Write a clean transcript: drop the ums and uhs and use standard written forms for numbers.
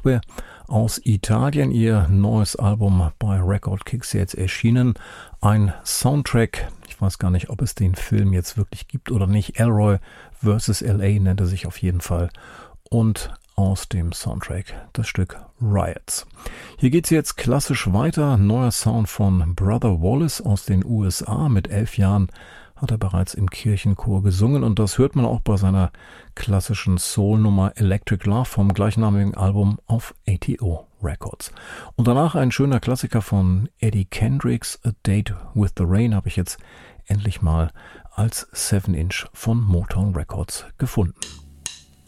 Truppe aus Italien. Ihr neues Album bei Record Kicks jetzt erschienen. Ein Soundtrack, ich weiß gar nicht, ob es den Film jetzt wirklich gibt oder nicht. Elroy vs. L.A. nennt er sich auf jeden Fall. Und aus dem Soundtrack das Stück Riots. Hier geht's jetzt klassisch weiter. Neuer Sound von Brother Wallace aus den USA. Mit 11 Jahren hat er bereits im Kirchenchor gesungen und das hört man auch bei seiner klassischen Soul-Nummer Electric Love vom gleichnamigen Album auf ATO Records. Und danach ein schöner Klassiker von Eddie Kendricks, A Date with the Rain, habe ich jetzt endlich mal als 7-Inch von Motown Records gefunden.